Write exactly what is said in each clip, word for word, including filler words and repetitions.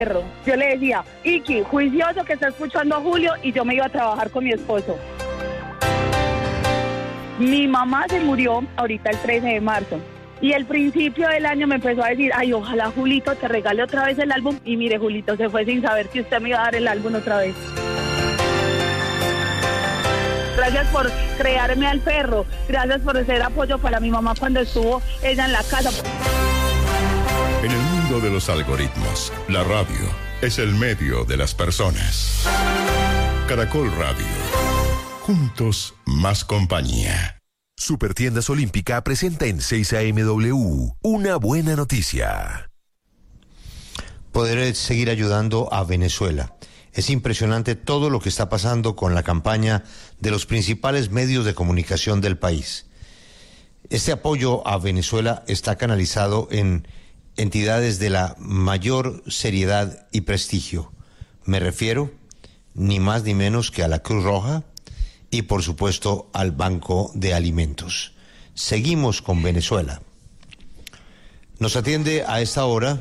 Yo le decía, Iki, juicioso que está escuchando a Julio, y yo me iba a trabajar con mi esposo. Mi mamá se murió ahorita el trece de marzo. Y al principio del año me empezó a decir, ay, ojalá Julito te regale otra vez el álbum. Y mire, Julito se fue sin saber que usted me iba a dar el álbum otra vez. Gracias por crearme al perro. Gracias por ser apoyo para mi mamá cuando estuvo ella en la casa. En el mundo de los algoritmos, la radio es el medio de las personas. Caracol Radio. Juntos, más compañía. Supertiendas Olímpica presenta en seis A M W una buena noticia. Poder seguir ayudando a Venezuela. Es impresionante todo lo que está pasando con la campaña de los principales medios de comunicación del país. Este apoyo a Venezuela está canalizado en entidades de la mayor seriedad y prestigio. Me refiero ni más ni menos que a la Cruz Roja y, por supuesto, al Banco de Alimentos. Seguimos con Venezuela. Nos atiende a esta hora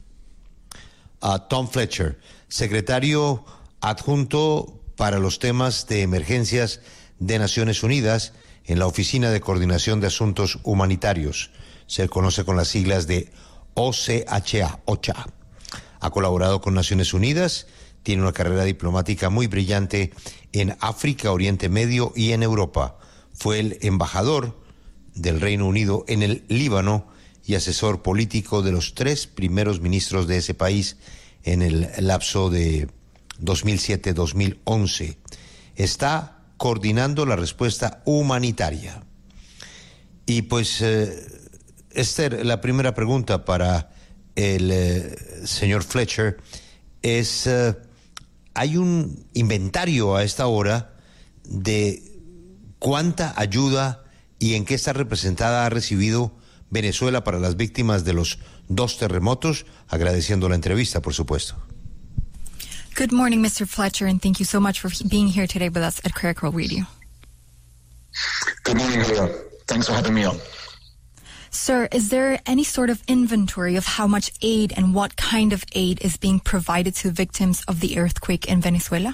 a Tom Fletcher, secretario adjunto para los temas de emergencias de Naciones Unidas en la Oficina de Coordinación de Asuntos Humanitarios. Se conoce con las siglas de O C H A, OCHA. Ha colaborado con Naciones Unidas, tiene una carrera diplomática muy brillante en África, Oriente Medio y en Europa. Fue el embajador del Reino Unido en el Líbano y asesor político de los tres primeros ministros de ese país en el lapso de dos mil siete a dos mil once. Está coordinando la respuesta humanitaria. Y pues, eh, Esther, la primera pregunta para el eh, señor Fletcher es, eh, ¿hay un inventario a esta hora de cuánta ayuda y en qué está representada ha recibido Venezuela para las víctimas de los dos terremotos? Agradeciendo la entrevista, por supuesto. Good morning, Mister Fletcher, and thank you so much for being here today with us at Caracol Radio. Good morning, Julio. Thanks for having me on. Sir, is there any sort of inventory of how much aid and what kind of aid is being provided to victims of the earthquake in Venezuela?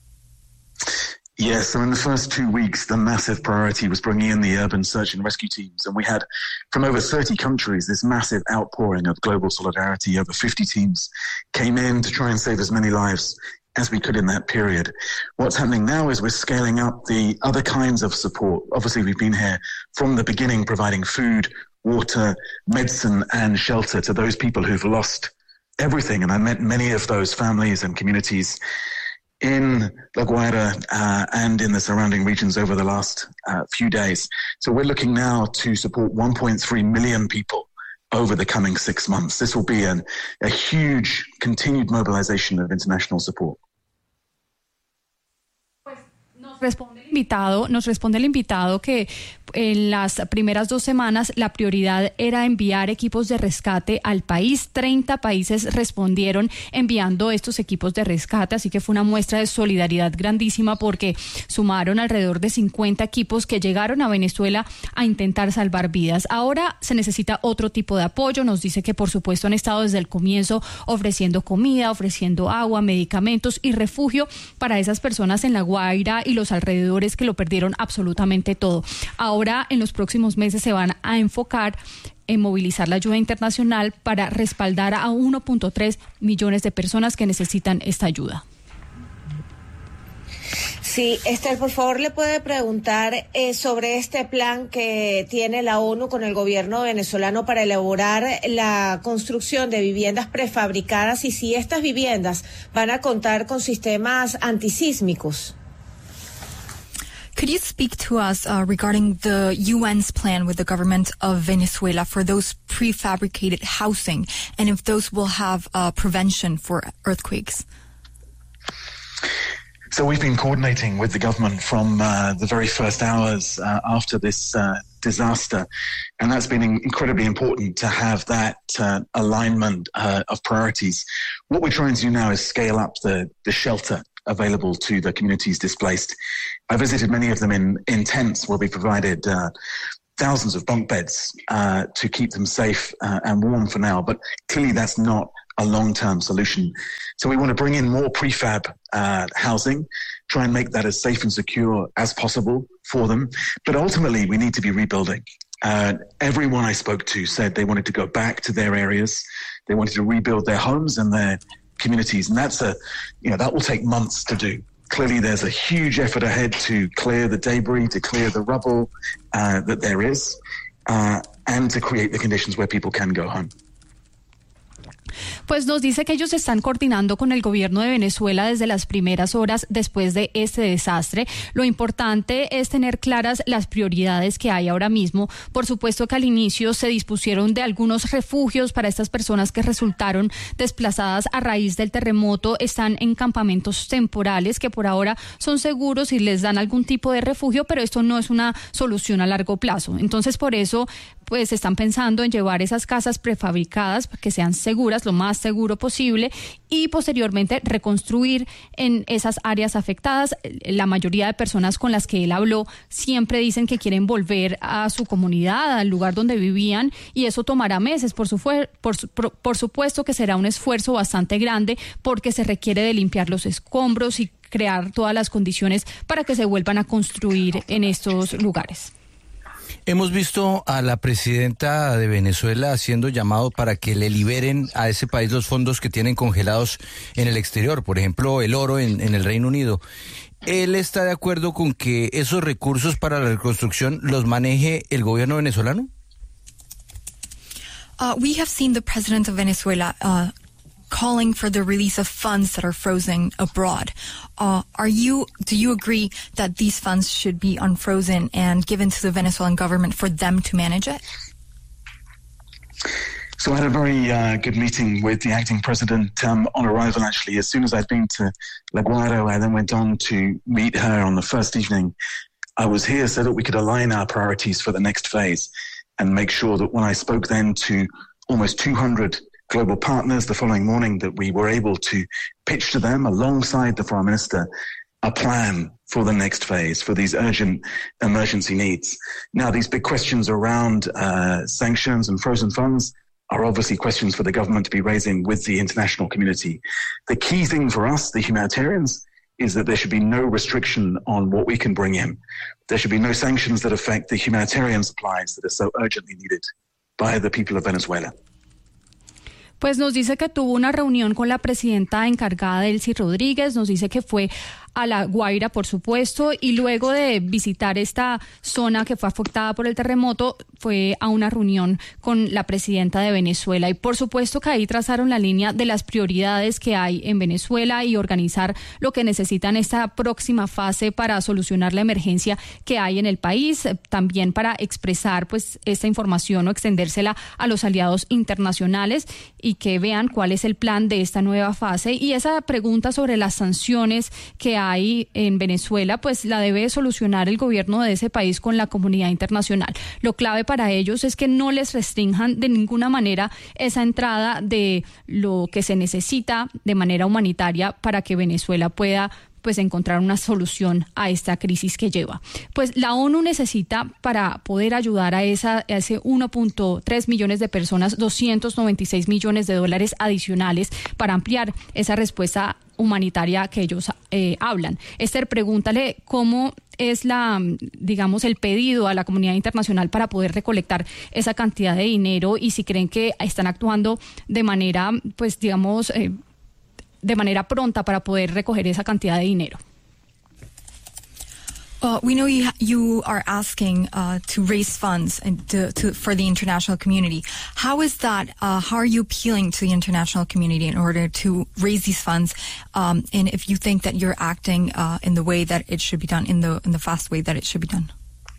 Yes, so in the first two weeks, the massive priority was bringing in the urban search and rescue teams. And we had, from over thirty countries, this massive outpouring of global solidarity. Over fifty teams came in to try and save as many lives as we could in that period. What's happening now is we're scaling up the other kinds of support. Obviously, we've been here from the beginning, providing food, water, medicine, and shelter to those people who've lost everything. And I met many of those families and communities in La Guaira uh, and in the surrounding regions over the last uh, few days. So we're looking now to support one point three million people over the coming six months. This will be an, a huge continued mobilization of international support. Responde el invitado, nos responde el invitado que en las primeras dos semanas la prioridad era enviar equipos de rescate al país. treinta países respondieron enviando estos equipos de rescate, así que fue una muestra de solidaridad grandísima porque sumaron alrededor de cincuenta equipos que llegaron a Venezuela a intentar salvar vidas. Ahora se necesita otro tipo de apoyo. Nos dice que por supuesto han estado desde el comienzo ofreciendo comida, ofreciendo agua, medicamentos y refugio para esas personas en La Guaira y los alrededores que lo perdieron absolutamente todo. Ahora, en los próximos meses se van a enfocar en movilizar la ayuda internacional para respaldar a uno punto tres millones de personas que necesitan esta ayuda. Sí, Esther, por favor, le puede preguntar eh, sobre este plan que tiene la ONU con el gobierno venezolano para elaborar la construcción de viviendas prefabricadas y si estas viviendas van a contar con sistemas antisísmicos. Could you speak to us uh, regarding the U N's plan with the government of Venezuela for those prefabricated housing and if those will have uh, prevention for earthquakes? So we've been coordinating with the government from uh, the very first hours uh, after this uh, disaster, and that's been incredibly important to have that uh, alignment uh, of priorities. What we're trying to do now is scale up the, the shelter available to the communities displaced. I visited many of them in, in tents where we provided uh, thousands of bunk beds uh, to keep them safe uh, and warm for now, but clearly that's not a long-term solution. So we want to bring in more prefab uh, housing, try and make that as safe and secure as possible for them. But ultimately, we need to be rebuilding. Uh, everyone I spoke to said they wanted to go back to their areas. They wanted to rebuild their homes and their communities. And that's a, you know, that will take months to do. Clearly, there's a huge effort ahead to clear the debris, to clear the rubble uh, that there is, uh, and to create the conditions where people can go home. Pues nos dice que ellos están coordinando con el gobierno de Venezuela desde las primeras horas después de este desastre. Lo importante es tener claras las prioridades que hay ahora mismo. Por supuesto que al inicio se dispusieron de algunos refugios para estas personas que resultaron desplazadas a raíz del terremoto. Están en campamentos temporales que por ahora son seguros y les dan algún tipo de refugio, pero esto no es una solución a largo plazo. Entonces, por eso, pues están pensando en llevar esas casas prefabricadas para que sean seguras, lo más seguro posible, y posteriormente reconstruir en esas áreas afectadas. La mayoría de personas con las que él habló siempre dicen que quieren volver a su comunidad, al lugar donde vivían, y eso tomará meses. Por, su por, su por, por supuesto que será un esfuerzo bastante grande porque se requiere de limpiar los escombros y crear todas las condiciones para que se vuelvan a construir en estos lugares. Hemos visto a la presidenta de Venezuela haciendo llamado para que le liberen a ese país los fondos que tienen congelados en el exterior, por ejemplo, el oro en, en el Reino Unido. ¿Él está de acuerdo con que esos recursos para la reconstrucción los maneje el gobierno venezolano? Uh, we have seen the president of Venezuela uh, calling for the release of funds that are frozen abroad. Uh, are you, do you agree that these funds should be unfrozen and given to the Venezuelan government for them to manage it? So I had a very uh, good meeting with the acting president um, on arrival, actually. As soon as I'd been to La Guaira, I then went on to meet her on the first evening. I was here so that we could align our priorities for the next phase and make sure that when I spoke then to almost two hundred global partners the following morning, that we were able to pitch to them alongside the Foreign Minister a plan for the next phase, for these urgent emergency needs. Now, these big questions around uh, sanctions and frozen funds are obviously questions for the government to be raising with the international community. The key thing for us, the humanitarians, is that there should be no restriction on what we can bring in. There should be no sanctions that affect the humanitarian supplies that are so urgently needed by the people of Venezuela. Pues nos dice que tuvo una reunión con la presidenta encargada, Delcy Rodríguez. Nos dice que fue a La Guaira, por supuesto, y luego de visitar esta zona que fue afectada por el terremoto, fue a una reunión con la presidenta de Venezuela. Y por supuesto que ahí trazaron la línea de las prioridades que hay en Venezuela y organizar lo que necesitan esta próxima fase para solucionar la emergencia que hay en el país, también para expresar pues esta información o extendérsela a los aliados internacionales y que vean cuál es el plan de esta nueva fase. Y esa pregunta sobre las sanciones que hay en Venezuela, pues la debe solucionar el gobierno de ese país con la comunidad internacional. Lo clave para ellos es que no les restrinjan de ninguna manera esa entrada de lo que se necesita de manera humanitaria para que Venezuela pueda pues encontrar una solución a esta crisis que lleva. Pues la ONU necesita, para poder ayudar a, esa, a ese uno punto tres millones de personas, doscientos noventa y seis millones de dólares adicionales para ampliar esa respuesta humanitaria que ellos eh, hablan. Esther, pregúntale cómo es la, digamos, el pedido a la comunidad internacional para poder recolectar esa cantidad de dinero y si creen que están actuando de manera, pues digamos, eh, de manera pronta para poder recoger esa cantidad de dinero. Uh, we know you, you are asking uh, to raise funds and to, to, for the international community. How is that? Uh, how are you appealing to the international community in order to raise these funds? Um, and if you think that you're acting uh, in the way that it should be done, in the in the fast way that it should be done?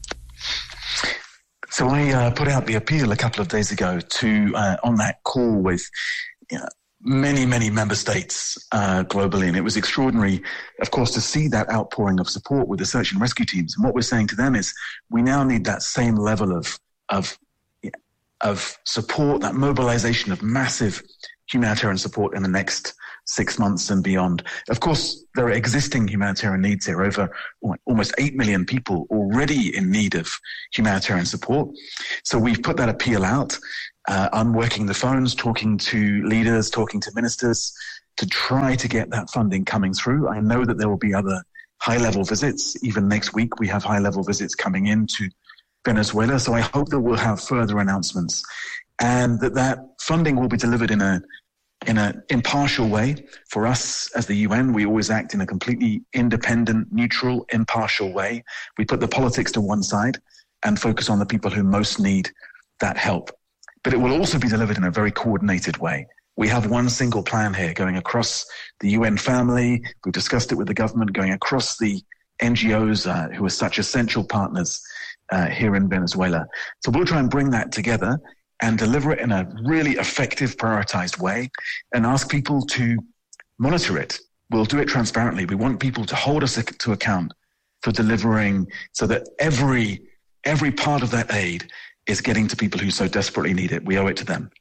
So I uh, put out the appeal a couple of days ago to uh, on that call with you know, many, many member states uh, globally. And it was extraordinary, of course, to see that outpouring of support with the search and rescue teams. And what we're saying to them is we now need that same level of, of, of support, that mobilization of massive humanitarian support in the next six months and beyond. Of course, there are existing humanitarian needs here, over almost eight million people already in need of humanitarian support. So we've put that appeal out. Uh, I'm working the phones, talking to leaders, talking to ministers to try to get that funding coming through. I know that there will be other high-level visits. Even next week, we have high-level visits coming into Venezuela. So I hope that we'll have further announcements and that that funding will be delivered in a in an impartial way. For us as the U N, we always act in a completely independent, neutral, impartial way. We put the politics to one side and focus on the people who most need that help. But it will also be delivered in a very coordinated way. We have one single plan here going across the U N family. We've discussed it with the government, going across the N G Os uh, who are such essential partners uh, here in Venezuela. So we'll try and bring that together and deliver it in a really effective, prioritized way and ask people to monitor it. We'll do it transparently. We want people to hold us to account for delivering so that every every part of that aid is getting to people who so desperately need it. We owe it to them.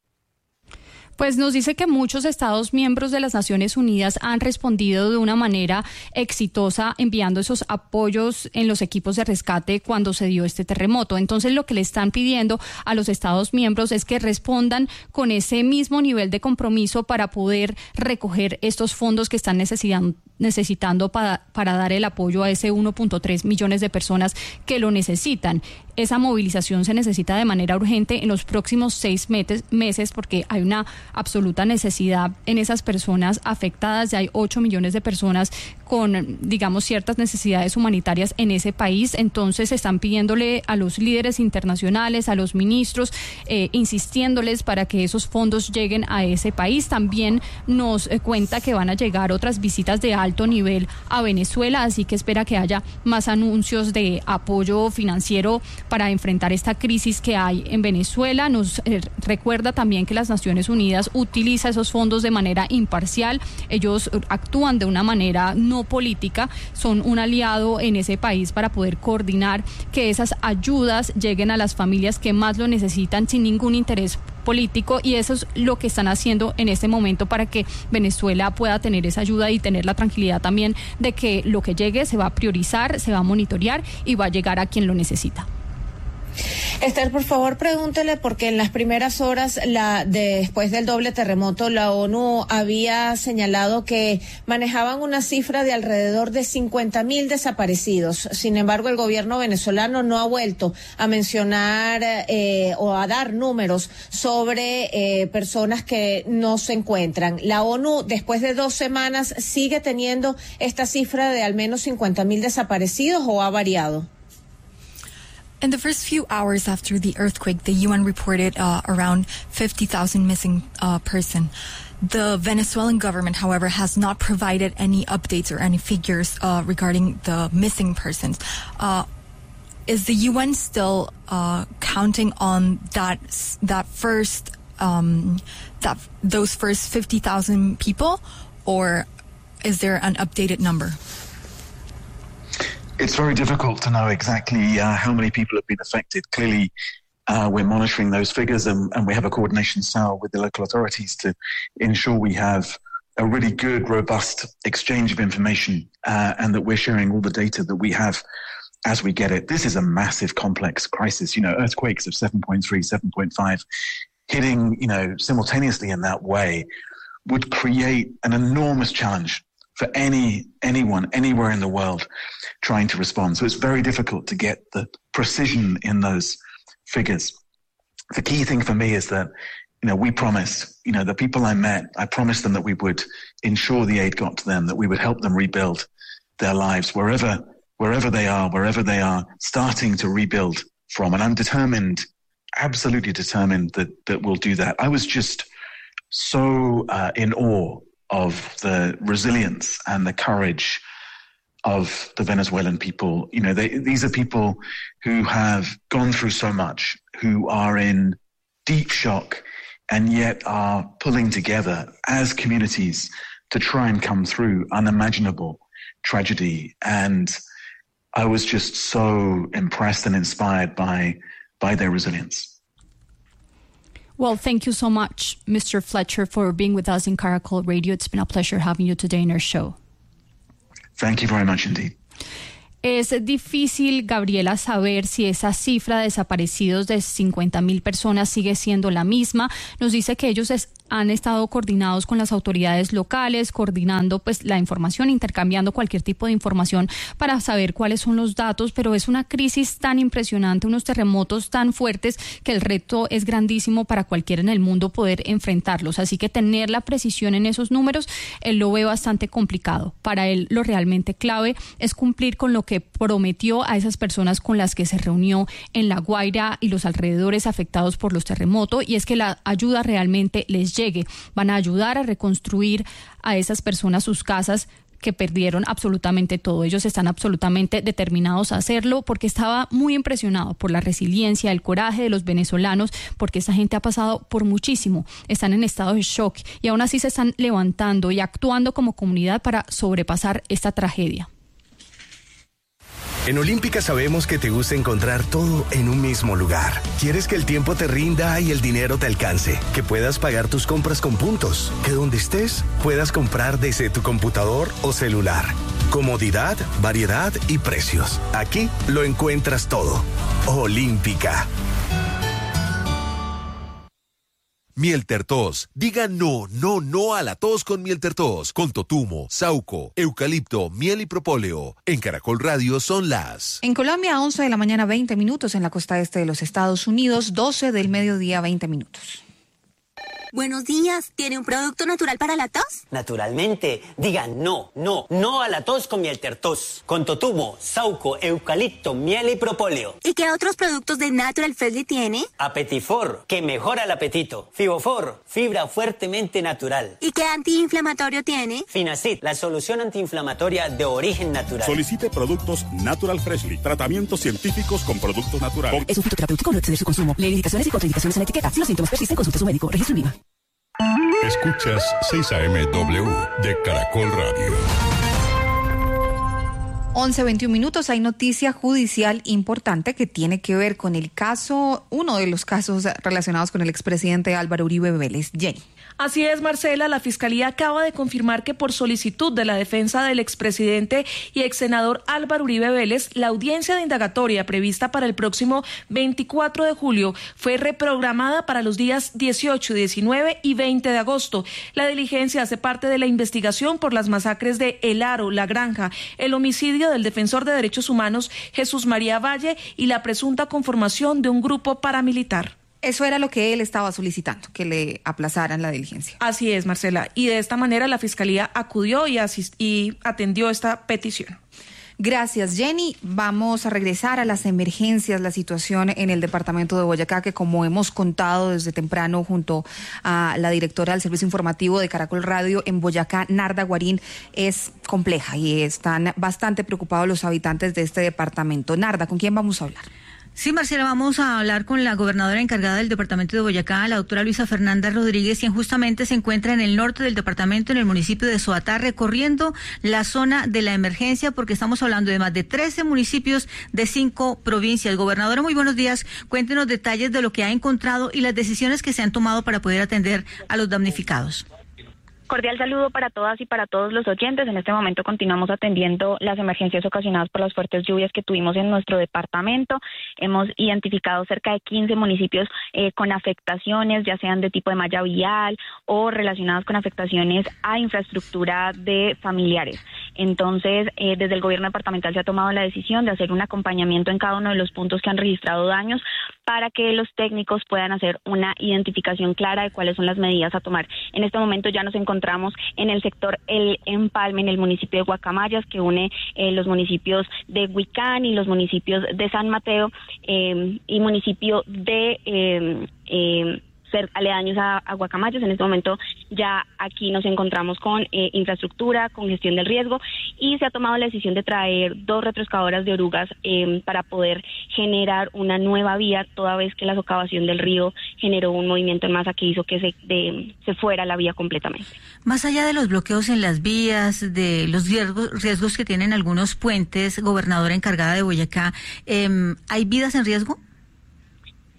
Pues nos dice que muchos Estados miembros de las Naciones Unidas han respondido de una manera exitosa enviando esos apoyos en los equipos de rescate cuando se dio este terremoto. Entonces lo que le están pidiendo a los Estados miembros es que respondan con ese mismo nivel de compromiso para poder recoger estos fondos que están necesitando necesitando para, para dar el apoyo a ese uno punto tres millones de personas que lo necesitan. Esa movilización se necesita de manera urgente en los próximos seis meses, meses porque hay una absoluta necesidad en esas personas afectadas. Ya hay ocho millones de personas con, digamos, ciertas necesidades humanitarias en ese país. Entonces están pidiéndole a los líderes internacionales, a los ministros, eh, insistiéndoles para que esos fondos lleguen a ese país. También nos eh, cuenta que van a llegar otras visitas de alto nivel a Venezuela, así que espera que haya más anuncios de apoyo financiero para enfrentar esta crisis que hay en Venezuela. Nos eh, recuerda también que las Naciones Unidas utiliza esos fondos de manera imparcial. Ellos actúan de una manera no política, son un aliado en ese país para poder coordinar que esas ayudas lleguen a las familias que más lo necesitan sin ningún interés político, y eso es lo que están haciendo en este momento para que Venezuela pueda tener esa ayuda y tener la tranquilidad también de que lo que llegue se va a priorizar, se va a monitorear y va a llegar a quien lo necesita. Esther, por favor, pregúntele, porque en las primeras horas la de, después del doble terremoto, la ONU había señalado que manejaban una cifra de alrededor de cincuenta mil desaparecidos. Sin embargo, el gobierno venezolano no ha vuelto a mencionar eh, o a dar números sobre eh, personas que no se encuentran. La ONU, después de dos semanas, ¿sigue teniendo esta cifra de al menos cincuenta mil desaparecidos o ha variado? In the first few hours after the earthquake, the U N reported uh, around fifty thousand missing uh, person. The Venezuelan government, however, has not provided any updates or any figures uh, regarding the missing persons. Uh, is the U N still uh, counting on that that first um, that those first fifty thousand people, or is there an updated number? It's very difficult to know exactly uh, how many people have been affected. Clearly, uh, we're monitoring those figures, and, and we have a coordination cell with the local authorities to ensure we have a really good, robust exchange of information uh, and that we're sharing all the data that we have as we get it. This is a massive, complex crisis. You know, earthquakes of seven point three, seven point five hitting, you know, simultaneously in that way would create an enormous challenge for any anyone, anywhere in the world trying to respond. So it's very difficult to get the precision in those figures. The key thing for me is that, you know, we promised, you know, the people I met, I promised them that we would ensure the aid got to them, that we would help them rebuild their lives wherever, wherever they are, wherever they are starting to rebuild from. And I'm determined, absolutely determined that, that we'll do that. I was just so uh, in awe of the resilience and the courage of the Venezuelan people. You know, they, these are people who have gone through so much, who are in deep shock, and yet are pulling together as communities to try and come through unimaginable tragedy. And I was just so impressed and inspired by, by their resilience. Well, thank you so much, Mister Fletcher, for being with us in Caracol Radio. It's been a pleasure having you today in our show. Thank you very much indeed. Es difícil, Gabriela, saber si esa cifra de desaparecidos de cincuenta mil personas sigue siendo la misma. Nos dice que ellos es, han estado coordinados con las autoridades locales, coordinando pues la información, intercambiando cualquier tipo de información para saber cuáles son los datos, pero es una crisis tan impresionante, unos terremotos tan fuertes que el reto es grandísimo para cualquiera en el mundo poder enfrentarlos. Así que tener la precisión en esos números, él lo ve bastante complicado. Para él lo realmente clave es cumplir con lo que que prometió a esas personas con las que se reunió en La Guaira y los alrededores afectados por los terremotos, y es que la ayuda realmente les llegue. Van a ayudar a reconstruir a esas personas sus casas que perdieron absolutamente todo. Ellos están absolutamente determinados a hacerlo porque estaba muy impresionado por la resiliencia, el coraje de los venezolanos, porque esa gente ha pasado por muchísimo, están en estado de shock y aún así se están levantando y actuando como comunidad para sobrepasar esta tragedia. En Olímpica sabemos que te gusta encontrar todo en un mismo lugar. Quieres que el tiempo te rinda y el dinero te alcance, que puedas pagar tus compras con puntos, que donde estés puedas comprar desde tu computador o celular. Comodidad, variedad y precios. Aquí lo encuentras todo. Olímpica. Mieltertos. Diga no, no, no a la tos con Mieltertos. Con totumo, sauco, eucalipto, miel y propóleo. En Caracol Radio son las... En Colombia, once de la mañana, veinte minutos. En la costa este de los Estados Unidos, doce del mediodía, veinte minutos. Buenos días, ¿tiene un producto natural para la tos? Naturalmente, diga no, no, no a la tos con Mieltertos. Con totumo, sauco, eucalipto, miel y propóleo. ¿Y qué otros productos de Natural Freshly tiene? Apetifor, que mejora el apetito. Fibofor, fibra fuertemente natural. ¿Y qué antiinflamatorio tiene? Finacid, la solución antiinflamatoria de origen natural. Solicite productos Natural Freshly, tratamientos científicos con productos naturales. Es un fitoterapéutico, no exceder su consumo. Lee indicaciones y contraindicaciones en la etiqueta. Si los síntomas persisten, consulte a su médico. Registro en IVA. Escuchas seis A M W de Caracol Radio. once veintiún minutos. Hay noticia judicial importante que tiene que ver con el caso, uno de los casos relacionados con el expresidente Álvaro Uribe Vélez. Jenny. Así es, Marcela, la Fiscalía acaba de confirmar que por solicitud de la defensa del expresidente y exsenador Álvaro Uribe Vélez, la audiencia de indagatoria prevista para el próximo veinticuatro de julio fue reprogramada para los días dieciocho, diecinueve y veinte de agosto. La diligencia hace parte de la investigación por las masacres de El Aro, La Granja, el homicidio del defensor de derechos humanos Jesús María Valle y la presunta conformación de un grupo paramilitar. Eso era lo que él estaba solicitando, que le aplazaran la diligencia. Así es, Marcela. Y de esta manera la Fiscalía acudió y, asist- y atendió esta petición. Gracias, Jenny. Vamos a regresar a las emergencias, la situación en el departamento de Boyacá, que como hemos contado desde temprano junto a la directora del Servicio Informativo de Caracol Radio en Boyacá, Narda Guarín, es compleja y están bastante preocupados los habitantes de este departamento. Narda, ¿con quién vamos a hablar? Sí, Marcela, vamos a hablar con la gobernadora encargada del departamento de Boyacá, la doctora Luisa Fernanda Rodríguez, quien justamente se encuentra en el norte del departamento, en el municipio de Soatá, recorriendo la zona de la emergencia, porque estamos hablando de más de trece municipios de cinco provincias. Gobernadora, muy buenos días. Cuéntenos detalles de lo que ha encontrado y las decisiones que se han tomado para poder atender a los damnificados. Cordial saludo para todas y para todos los oyentes. En este momento continuamos atendiendo las emergencias ocasionadas por las fuertes lluvias que tuvimos en nuestro departamento. Hemos identificado cerca de quince municipios eh, con afectaciones, ya sean de tipo de malla vial o relacionadas con afectaciones a infraestructura de familiares. Entonces, eh, desde el gobierno departamental se ha tomado la decisión de hacer un acompañamiento en cada uno de los puntos que han registrado daños para que los técnicos puedan hacer una identificación clara de cuáles son las medidas a tomar. En este momento ya nos encontramos en el sector El Empalme, en el municipio de Guacamayas, que une eh, los municipios de Huicán y los municipios de San Mateo eh, y municipio de... Eh, eh, ser aledaños a, a Guacamayas. En este momento ya aquí nos encontramos con eh, infraestructura, con gestión del riesgo, y se ha tomado la decisión de traer dos retroexcavadoras de orugas eh, para poder generar una nueva vía, toda vez que la socavación del río generó un movimiento en masa que hizo que se, de, se fuera la vía completamente. Más allá de los bloqueos en las vías, de los riesgos, riesgos que tienen algunos puentes, gobernadora encargada de Boyacá, eh, ¿hay vidas en riesgo?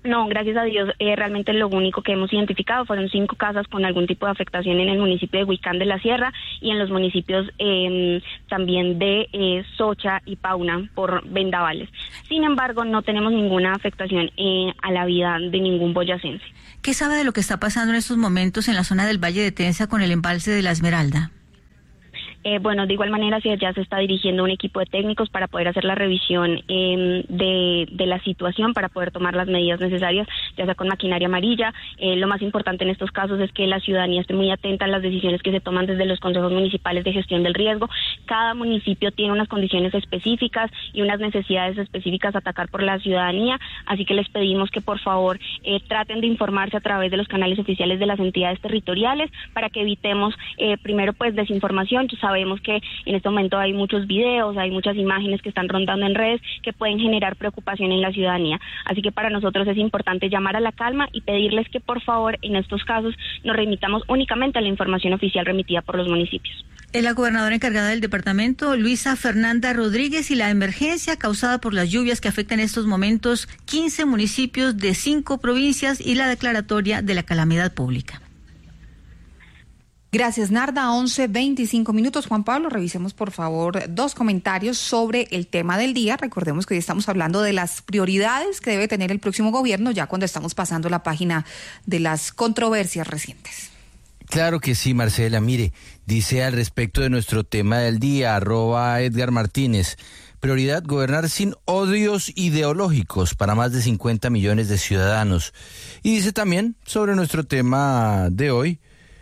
No, gracias a Dios, eh, realmente lo único que hemos identificado fueron cinco casas con algún tipo de afectación en el municipio de Huicán de la Sierra y en los municipios eh, también de eh, Socha y Pauna por vendavales. Sin embargo, no tenemos ninguna afectación eh, a la vida de ningún boyacense. ¿Qué sabe de lo que está pasando en estos momentos en la zona del Valle de Tensa con el embalse de la Esmeralda? Eh, bueno, de igual manera, si ya se está dirigiendo un equipo de técnicos para poder hacer la revisión eh, de, de la situación, para poder tomar las medidas necesarias, ya sea con maquinaria amarilla. Eh, lo más importante en estos casos es que la ciudadanía esté muy atenta a las decisiones que se toman desde los consejos municipales de gestión del riesgo. Cada municipio tiene unas condiciones específicas y unas necesidades específicas a atacar por la ciudadanía, así que les pedimos que por favor eh, traten de informarse a través de los canales oficiales de las entidades territoriales para que evitemos eh, primero pues desinformación. Sabemos que en este momento hay muchos videos, hay muchas imágenes que están rondando en redes que pueden generar preocupación en la ciudadanía. Así que para nosotros es importante llamar a la calma y pedirles que por favor en estos casos nos remitamos únicamente a la información oficial remitida por los municipios. Es la gobernadora encargada del departamento, Luisa Fernanda Rodríguez, y la emergencia causada por las lluvias que afectan en estos momentos quince municipios de cinco provincias y la declaratoria de la calamidad pública. Gracias, Narda. once veinticinco minutos. Juan Pablo, revisemos por favor dos comentarios sobre el tema del día. Recordemos que hoy estamos hablando de las prioridades que debe tener el próximo gobierno, ya cuando estamos pasando la página de las controversias recientes. Claro que sí, Marcela. Mire, dice al respecto de nuestro tema del día, arroba Edgar Martínez, prioridad, gobernar sin odios ideológicos para más de cincuenta millones de ciudadanos. Y dice también sobre nuestro tema de hoy,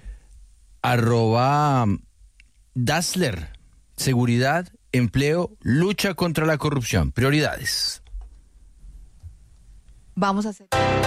arroba Dassler, seguridad, empleo, lucha contra la corrupción, prioridades. Vamos a hacer...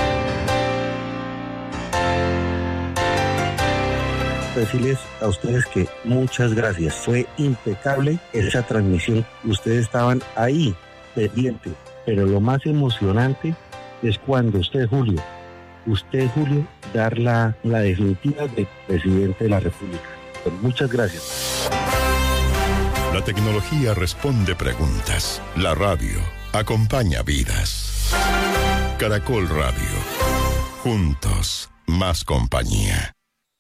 Decirles a ustedes que muchas gracias, fue impecable esa transmisión, ustedes estaban ahí, pendientes, pero lo más emocionante es cuando usted, Julio, usted, Julio, dar la, la definitiva de presidente de la República. Pues muchas gracias. La tecnología responde preguntas. La radio acompaña vidas. Caracol Radio. Juntos, más compañía.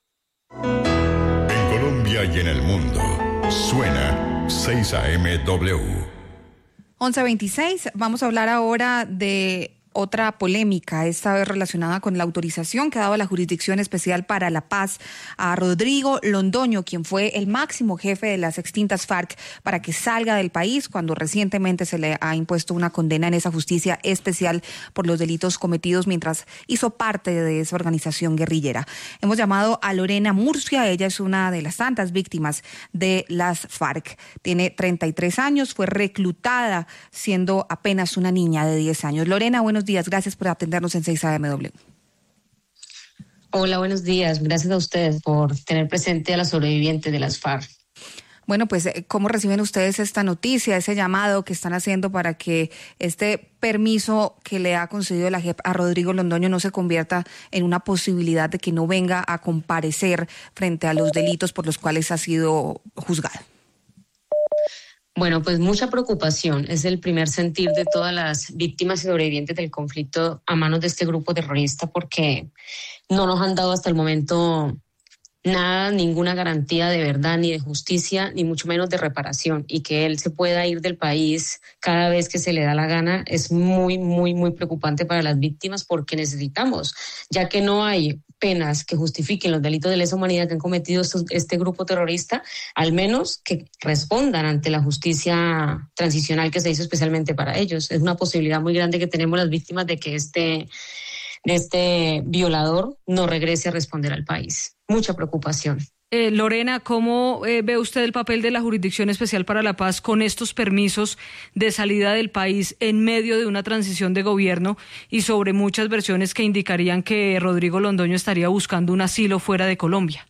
En Colombia y en el mundo, suena seis A M W. once veintiséis, vamos a hablar ahora de otra polémica, esta vez relacionada con la autorización que ha dado la Jurisdicción Especial para la Paz a Rodrigo Londoño, quien fue el máximo jefe de las extintas FARC, para que salga del país cuando recientemente se le ha impuesto una condena en esa justicia especial por los delitos cometidos mientras hizo parte de esa organización guerrillera. Hemos llamado a Lorena Murcia, ella es una de las tantas víctimas de las FARC. Tiene treinta y tres años, fue reclutada siendo apenas una niña de diez años. Lorena, buenos días, gracias por atendernos en seis A M W. Hola, buenos días, gracias a ustedes por tener presente a la sobreviviente de las FARC. Bueno, pues, ¿cómo reciben ustedes esta noticia, ese llamado que están haciendo para que este permiso que le ha concedido la J E P a Rodrigo Londoño no se convierta en una posibilidad de que no venga a comparecer frente a los delitos por los cuales ha sido juzgado? Bueno, pues mucha preocupación. Es el primer sentir de todas las víctimas y sobrevivientes del conflicto a manos de este grupo terrorista, porque no nos han dado hasta el momento nada, ninguna garantía de verdad, ni de justicia, ni mucho menos de reparación. Y que él se pueda ir del país cada vez que se le da la gana es muy, muy, muy preocupante para las víctimas, porque necesitamos, ya que no hay penas que justifiquen los delitos de lesa humanidad que han cometido estos, este grupo terrorista, al menos que respondan ante la justicia transicional que se hizo especialmente para ellos. Es una posibilidad muy grande que tenemos las víctimas de que este, de este violador no regrese a responder al país. Mucha preocupación. Eh, Lorena, ¿cómo eh, ve usted el papel de la Jurisdicción Especial para la Paz con estos permisos de salida del país en medio de una transición de gobierno y sobre muchas versiones que indicarían que Rodrigo Londoño estaría buscando un asilo fuera de Colombia?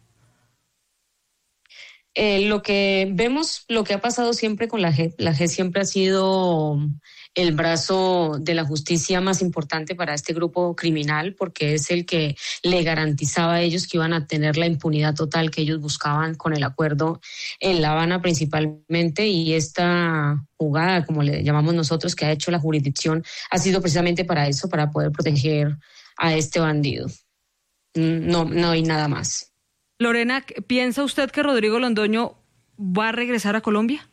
Eh, lo que vemos, lo que ha pasado siempre con la J E P, la J E P siempre ha sido el brazo de la justicia más importante para este grupo criminal, porque es el que le garantizaba a ellos que iban a tener la impunidad total que ellos buscaban con el acuerdo en La Habana principalmente, y esta jugada, como le llamamos nosotros, que ha hecho la jurisdicción, ha sido precisamente para eso, para poder proteger a este bandido. No, no hay nada más. Lorena, ¿piensa usted que Rodrigo Londoño va a regresar a Colombia?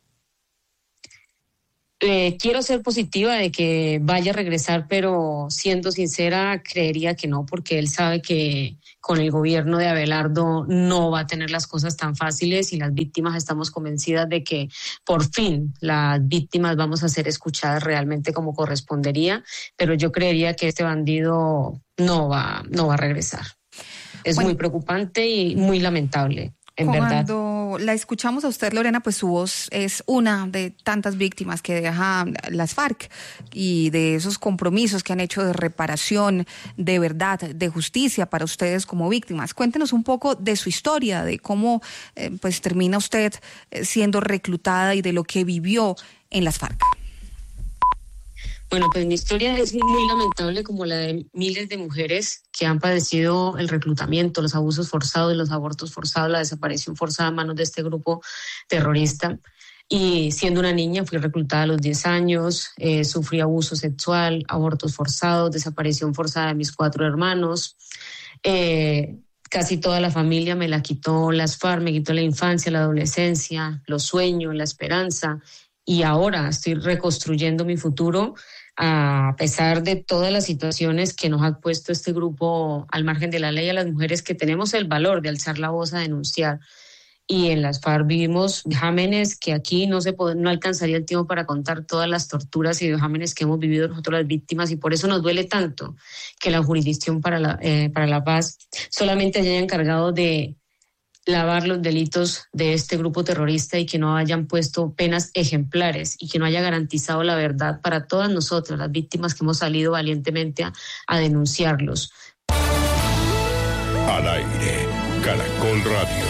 Eh, quiero ser positiva de que vaya a regresar, pero siendo sincera, creería que no, porque él sabe que con el gobierno de Abelardo no va a tener las cosas tan fáciles, y las víctimas estamos convencidas de que por fin las víctimas vamos a ser escuchadas realmente como correspondería, pero yo creería que este bandido no va, no va a regresar. Es bueno, muy preocupante y muy lamentable. En Cuando verdad. la escuchamos a usted, Lorena, pues su voz es una de tantas víctimas que deja las FARC, y de esos compromisos que han hecho de reparación, de verdad, de justicia para ustedes como víctimas. Cuéntenos un poco de su historia, de cómo eh, pues termina usted siendo reclutada y de lo que vivió en las FARC. Bueno, pues mi historia es muy lamentable, como la de miles de mujeres que han padecido el reclutamiento, los abusos forzados, los abortos forzados, la desaparición forzada a manos de este grupo terrorista. Y siendo una niña fui reclutada a los diez años, eh, sufrí abuso sexual, abortos forzados, desaparición forzada de mis cuatro hermanos. Eh, casi toda la familia me la quitó las FARC, me quitó la infancia, la adolescencia, los sueños, la esperanza. Y ahora estoy reconstruyendo mi futuro, a pesar de todas las situaciones que nos ha puesto este grupo al margen de la ley, a las mujeres que tenemos el valor de alzar la voz a denunciar. Y en las FARC vivimos vejámenes que aquí no se puede, no alcanzaría el tiempo para contar todas las torturas y vejámenes que hemos vivido nosotros las víctimas, y por eso nos duele tanto que la Jurisdicción para la, eh, para la Paz solamente haya encargado de lavar los delitos de este grupo terrorista, y que no hayan puesto penas ejemplares, y que no haya garantizado la verdad para todas nosotras, las víctimas que hemos salido valientemente a, a denunciarlos. Al aire, Caracol Radio.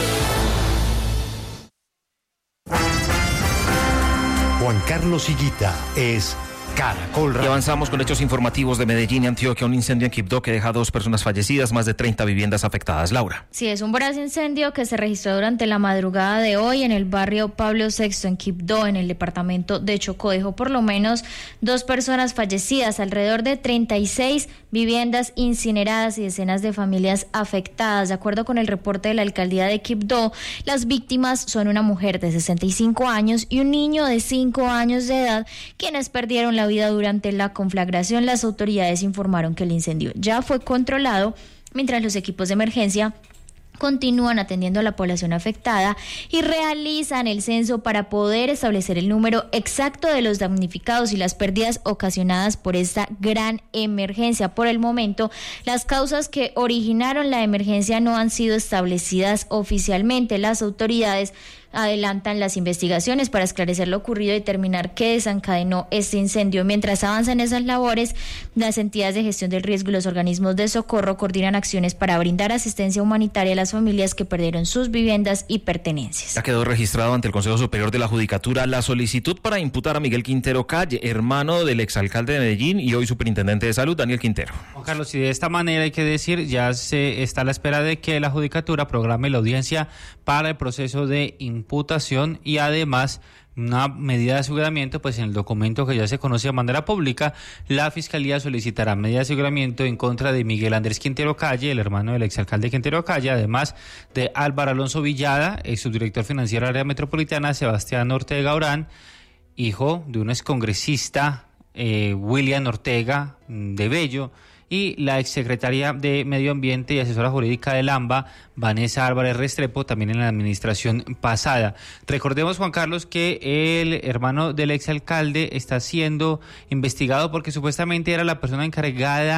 Juan Carlos Higuita es Caracol Radio. Y avanzamos con hechos informativos de Medellín y Antioquia. Un incendio en Quibdó que deja a dos personas fallecidas, más de treinta viviendas afectadas. Laura. Sí, es un voraz incendio que se registró durante la madrugada de hoy en el barrio Pablo sexto en Quibdó, en el departamento de Chocó. Dejó por lo menos dos personas fallecidas, alrededor de treinta y seis viviendas incineradas y decenas de familias afectadas. De acuerdo con el reporte de la alcaldía de Quibdó, las víctimas son una mujer de sesenta y cinco años y un niño de cinco años de edad, quienes perdieron la vida durante la conflagración. Las autoridades informaron que el incendio ya fue controlado, mientras los equipos de emergencia continúan atendiendo a la población afectada y realizan el censo para poder establecer el número exacto de los damnificados y las pérdidas ocasionadas por esta gran emergencia. Por el momento, las causas que originaron la emergencia no han sido establecidas oficialmente. Las autoridades adelantan las investigaciones para esclarecer lo ocurrido y determinar qué desencadenó este incendio. Mientras avanzan esas labores, las entidades de gestión del riesgo y los organismos de socorro coordinan acciones para brindar asistencia humanitaria a las familias que perdieron sus viviendas y pertenencias. Ya quedó registrado ante el Consejo Superior de la Judicatura la solicitud para imputar a Miguel Quintero Calle, hermano del exalcalde de Medellín y hoy superintendente de salud, Daniel Quintero. Juan Carlos, y de esta manera hay que decir, ya se está a la espera de que la Judicatura programe la audiencia para el proceso de imputación y además una medida de aseguramiento, pues en el documento que ya se conoce de manera pública, la Fiscalía solicitará medida de aseguramiento en contra de Miguel Andrés Quintero Calle, el hermano del exalcalde Quintero Calle, además de Álvaro Alonso Villada, ex subdirector financiero del área metropolitana, Sebastián Ortega Orán, hijo de un excongresista, eh, William Ortega de Bello, y la exsecretaria de Medio Ambiente y asesora jurídica del AMBA, Vanessa Álvarez Restrepo, también en la administración pasada. Recordemos, Juan Carlos, que el hermano del exalcalde está siendo investigado porque supuestamente era la persona encargada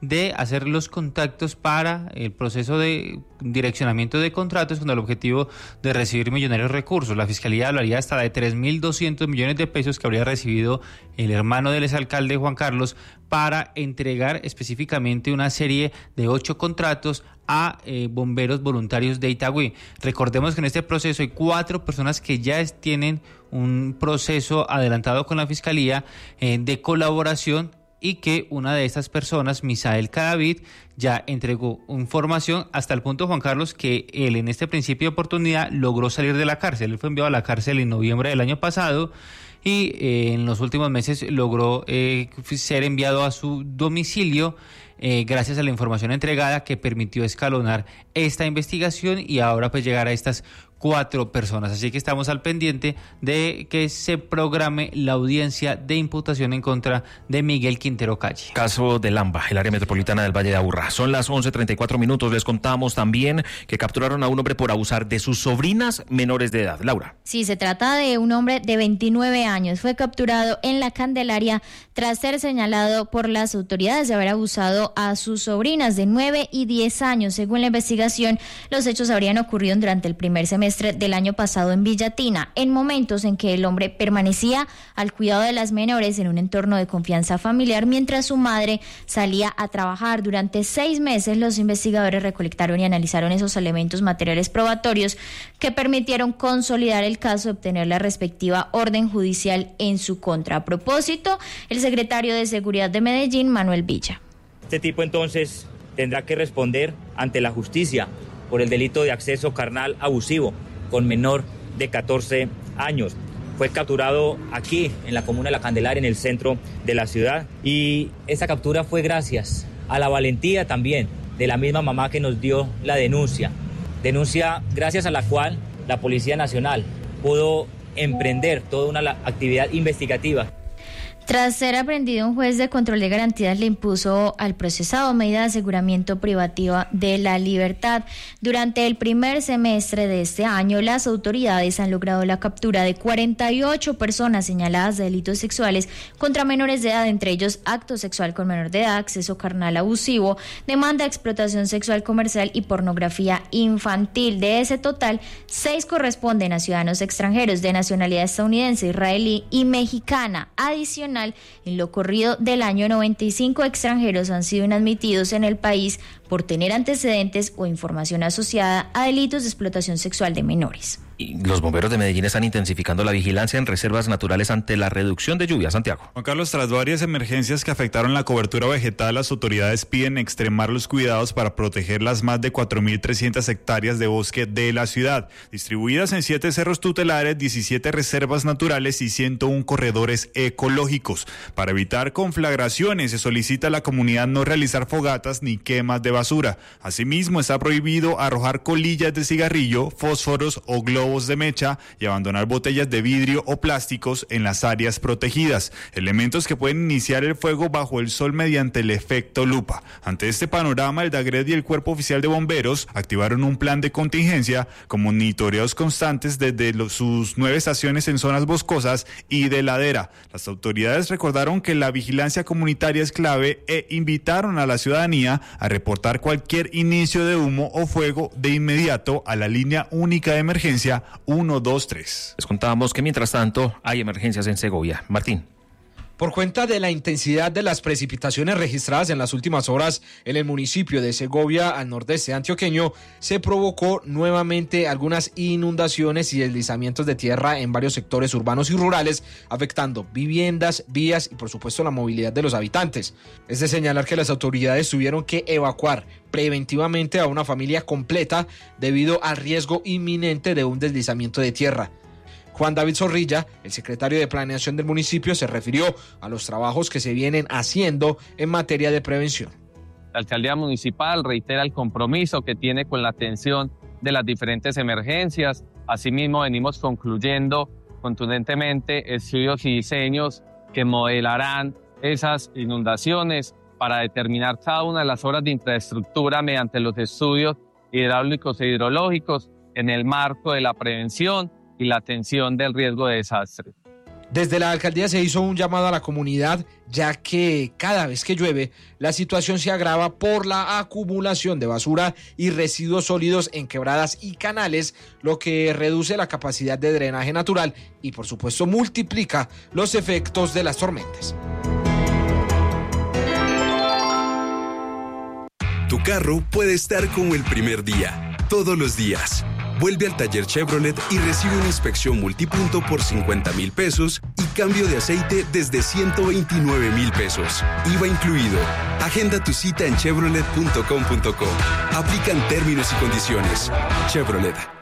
de hacer los contactos para el proceso de direccionamiento de contratos con el objetivo de recibir millonarios recursos. La Fiscalía hablaría hasta de tres mil doscientos millones de pesos que habría recibido el hermano del exalcalde Juan Carlos para entregar específicamente una serie de ocho contratos a eh, bomberos voluntarios de Itagüí. Recordemos que en este proceso hay cuatro personas que ya es, tienen un proceso adelantado con la Fiscalía eh, de colaboración, y que una de estas personas, Misael Cadavid, ya entregó información hasta el punto, Juan Carlos, que él en este principio de oportunidad logró salir de la cárcel. Él fue enviado a la cárcel en noviembre del año pasado y eh, en los últimos meses logró eh, ser enviado a su domicilio eh, gracias a la información entregada que permitió escalonar esta investigación y ahora pues llegar a estas cuatro personas. Así que estamos al pendiente de que se programe la audiencia de imputación en contra de Miguel Quintero Calle. Caso de Lamba, el área metropolitana del Valle de Aburrá. Son las once treinta y cuatro minutos. Les contamos también que capturaron a un hombre por abusar de sus sobrinas menores de edad. Laura. Sí, se trata de un hombre de veintinueve años. Fue capturado en la Candelaria tras ser señalado por las autoridades de haber abusado a sus sobrinas de nueve y diez años. Según la investigación, los hechos habrían ocurrido durante el primer semestre del año pasado en Villatina, en momentos en que el hombre permanecía al cuidado de las menores en un entorno de confianza familiar mientras su madre salía a trabajar. Durante seis meses los investigadores recolectaron y analizaron esos elementos materiales probatorios que permitieron consolidar el caso y obtener la respectiva orden judicial en su contra. A propósito, el secretario de Seguridad de Medellín, Manuel Villa. Este tipo entonces tendrá que responder ante la justicia por el delito de acceso carnal abusivo con menor de catorce años. Fue capturado aquí en la comuna de La Candelaria, en el centro de la ciudad, y esa captura fue gracias a la valentía también de la misma mamá que nos dio la denuncia. Denuncia gracias a la cual la Policía Nacional pudo emprender toda una actividad investigativa. Tras ser aprendido, un juez de control de garantías le impuso al procesado medida de aseguramiento privativa de la libertad. Durante el primer semestre de este año, las autoridades han logrado la captura de cuarenta y ocho personas señaladas de delitos sexuales contra menores de edad, entre ellos acto sexual con menor de edad, acceso carnal abusivo, demanda de explotación sexual comercial y pornografía infantil. De ese total, seis corresponden a ciudadanos extranjeros de nacionalidad estadounidense, israelí y mexicana. Adicional, en lo corrido del año, noventa y cinco extranjeros han sido inadmitidos en el país por tener antecedentes o información asociada a delitos de explotación sexual de menores. Y los bomberos de Medellín están intensificando la vigilancia en reservas naturales ante la reducción de lluvias. Santiago. Juan Carlos, tras varias emergencias que afectaron la cobertura vegetal, las autoridades piden extremar los cuidados para proteger las más de cuatro mil trescientas hectáreas de bosque de la ciudad, distribuidas en siete cerros tutelares, diecisiete reservas naturales y ciento uno corredores ecológicos. Para evitar conflagraciones, se solicita a la comunidad no realizar fogatas ni quemas de basura. Asimismo, está prohibido arrojar colillas de cigarrillo, fósforos o globos de mecha y abandonar botellas de vidrio o plásticos en las áreas protegidas, elementos que pueden iniciar el fuego bajo el sol mediante el efecto lupa. Ante este panorama, el DAGRED y el Cuerpo Oficial de Bomberos activaron un plan de contingencia con monitoreos constantes desde los, sus nueve estaciones en zonas boscosas y de ladera. Las autoridades recordaron que la vigilancia comunitaria es clave e invitaron a la ciudadanía a reportar cualquier inicio de humo o fuego de inmediato a la línea única de emergencia uno dos tres. Les contábamos que mientras tanto hay emergencias en Segovia. Martín. Por cuenta de la intensidad de las precipitaciones registradas en las últimas horas en el municipio de Segovia, al nordeste antioqueño, se provocó nuevamente algunas inundaciones y deslizamientos de tierra en varios sectores urbanos y rurales, afectando viviendas, vías y por supuesto la movilidad de los habitantes. Es de señalar que las autoridades tuvieron que evacuar preventivamente a una familia completa debido al riesgo inminente de un deslizamiento de tierra. Juan David Zorrilla, el secretario de Planeación del municipio, se refirió a los trabajos que se vienen haciendo en materia de prevención. La alcaldía municipal reitera el compromiso que tiene con la atención de las diferentes emergencias. Asimismo, venimos concluyendo contundentemente estudios y diseños que modelarán esas inundaciones para determinar cada una de las obras de infraestructura mediante los estudios hidráulicos e hidrológicos en el marco de la prevención y la atención del riesgo de desastre. Desde la alcaldía se hizo un llamado a la comunidad, ya que cada vez que llueve, la situación se agrava por la acumulación de basura y residuos sólidos en quebradas y canales, lo que reduce la capacidad de drenaje natural y, por supuesto, multiplica los efectos de las tormentas. Tu carro puede estar como el primer día, todos los días. Vuelve al taller Chevrolet y recibe una inspección multipunto por cincuenta mil pesos y cambio de aceite desde ciento veintinueve mil pesos. I V A incluido. Agenda tu cita en chevrolet punto com punto co. Aplican términos y condiciones. Chevrolet.